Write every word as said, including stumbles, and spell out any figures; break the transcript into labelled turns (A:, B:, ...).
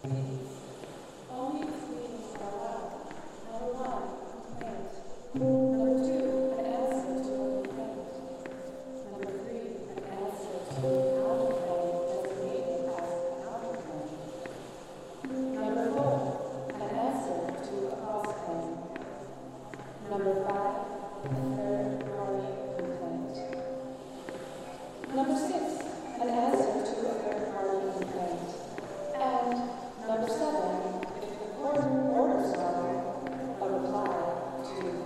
A: Only its meanings are allowed. Number one, complaint. Number two, an answer to a complaint. Number three, an answer to a counterclaim designated as a counterclaim. Number four, an answer to a cross claim. Number five, a third party complaint. Number six, an answer to a third party complaint. And number seven,